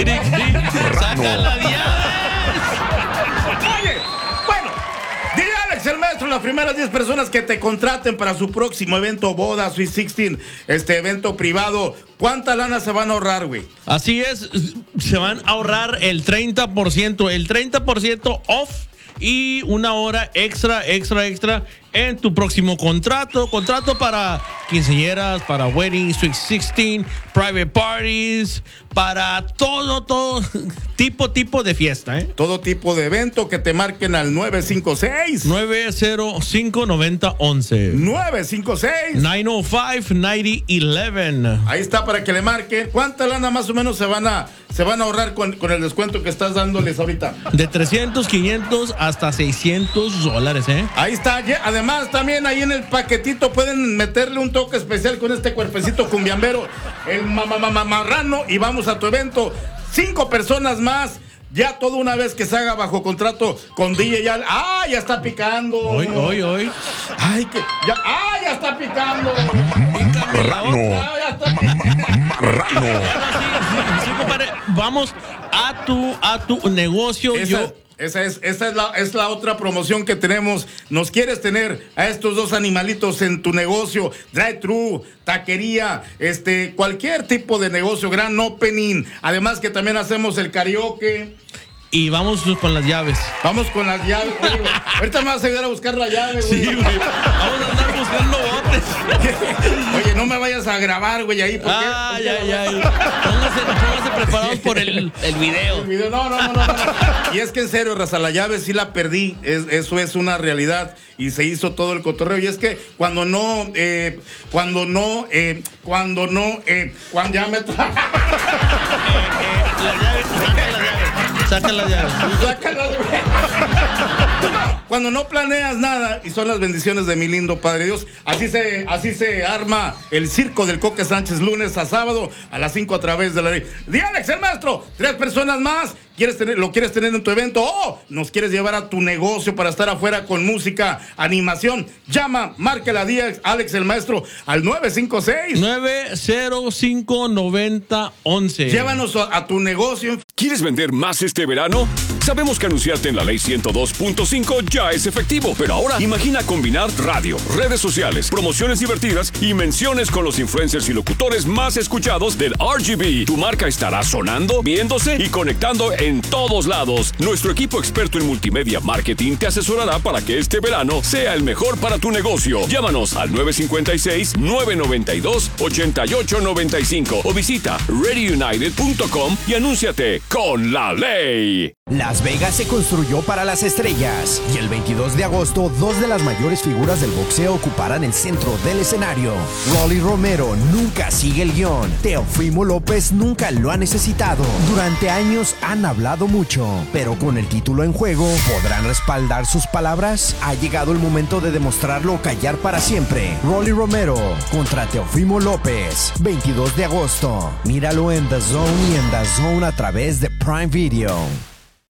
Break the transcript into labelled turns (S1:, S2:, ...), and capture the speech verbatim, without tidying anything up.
S1: Saca la diez.
S2: Oye, bueno, dile a Alex el Maestro, las primeras diez personas que te contraten para su próximo evento, boda, Sweet dieciséis, este evento privado, ¿cuánta lana se van a ahorrar, güey?
S1: Así es, se van a ahorrar el treinta por ciento, el treinta por ciento off y una hora extra, extra, extra en tu próximo contrato. Contrato para quinceañeras, para weddings, Sweet dieciséis, private parties, para todo, todo tipo, tipo de fiesta, ¿eh?
S2: Todo tipo de evento, que te marquen al nueve cinco seis
S1: nueve cero cinco, nueve cero once.
S2: nueve cinco seis
S1: nueve cero cinco, nueve cero once.
S2: Ahí está para que le marquen. ¿Cuánta lana más o menos se van a, se van a ahorrar con, con el descuento que estás dándoles ahorita?
S1: De trescientos, quinientos hasta seiscientos dólares, ¿eh?
S2: Ahí está. Además, también ahí en el paquetito pueden meterle un toque especial con este cuerpecito cumbiambero, el mamarrano, y vamos a tu evento. Cinco personas más. Ya todo una vez que se haga bajo contrato con D J Al. ¡Ah, ya está picando!
S1: Hoy, hoy, hoy.
S2: ¡Ay, que! Ya, ¡ah, ya está picando!
S3: Marrano.
S2: ¡Ah, ya está picando!
S3: Marrano.
S1: Sí, compadre, vamos a tu, a tu negocio.
S2: Esa,
S1: Yo...
S2: esa, es, esa es, la, es la otra promoción que tenemos. ¿Nos quieres tener a estos dos animalitos en tu negocio? Drive-thru, taquería, este, cualquier tipo de negocio, gran opening. Además que también hacemos el karaoke.
S1: Y vamos con las llaves.
S2: Vamos con las llaves, güey. Ahorita me vas a ayudar a buscar la llave, güey.
S1: Sí, güey. Vamos a andar buscando botes.
S2: Oye, no me vayas a grabar, güey, ahí. ¿Por qué?
S1: Ay, ay, ay. Pónganse, pónganse preparados por el, el video.
S2: El video. No, no, no, no, no. Y es que en serio, raza, la llave sí la perdí. Es, eso es una realidad. Y se hizo todo el cotorreo. Y es que cuando no, eh, cuando no, eh, cuando no, eh, cuando ya me tra...
S1: eh, eh, la llave, saca la llave.
S2: Saca la llave. Cuando no planeas nada y son las bendiciones de mi lindo Padre Dios, así se, así se arma el circo del Coque Sánchez lunes a sábado a las cinco a través de la ley. Di Alex el Maestro, tres personas más. ¿Quieres tener, lo quieres tener en tu evento? ¿O nos quieres llevar a tu negocio para estar afuera con música, animación? Llama, marca la diez, Alex el Maestro, al nueve cinco seis,
S1: nueve cero cinco, nueve cero once.
S2: Llévanos a, a tu negocio.
S3: ¿Quieres vender más este verano? Sabemos que anunciarte en la ley ciento dos punto cinco ya es efectivo, pero ahora imagina combinar radio, redes sociales, promociones divertidas y menciones con los influencers y locutores más escuchados del R G B. Tu marca estará sonando, viéndose y conectando en todos lados. Nuestro equipo experto en multimedia marketing te asesorará para que este verano sea el mejor para tu negocio. Llámanos al nueve cinco seis, nueve nueve dos, ocho ocho nueve cinco o visita ready united punto com y anúnciate con la ley.
S4: Las Vegas se construyó para las estrellas y el veintidós de agosto dos de las mayores figuras del boxeo ocuparán el centro del escenario. Rolly Romero nunca sigue el guión. Teofimo López nunca lo ha necesitado. Durante años han hablado mucho, pero con el título en juego, ¿podrán respaldar sus palabras? Ha llegado el momento de demostrarlo o callar para siempre. Rolly Romero contra Teofimo López, veintidós de agosto. Míralo en The Zone y en The Zone a través de Prime Video.